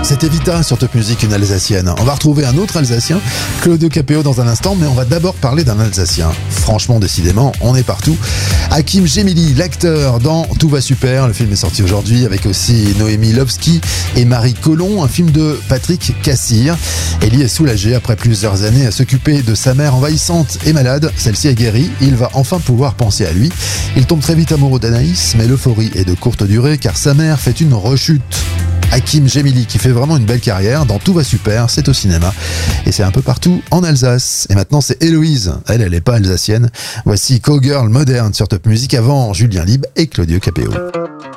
C'était Vita sur Top Music, une Alsacienne. On va retrouver un autre Alsacien, Claudio Capéo, dans un instant, mais on va d'abord parler d'un Alsacien. Franchement, décidément, on est partout. Hakim Gemili, l'acteur dans Tout va super. Le film est sorti aujourd'hui avec aussi Noémie Lovski et Marie Colomb, un film de Patrick Cassir. Ellie est soulagé après plusieurs années à s'occuper de sa mère envahissante et malade. Celle-ci est guérie, il va enfin pouvoir penser à lui. Il tombe très vite amoureux d'Anaïs, mais l'euphorie est de courte durée car sa mère fait une rechute. Hakim Gemili qui fait vraiment une belle carrière dans Tout va super, c'est au cinéma et c'est un peu partout en Alsace. Et maintenant c'est Héloïse, elle est pas alsacienne. Voici Cowgirl moderne sur Top Music avant Julien Libre et Claudio Capéo.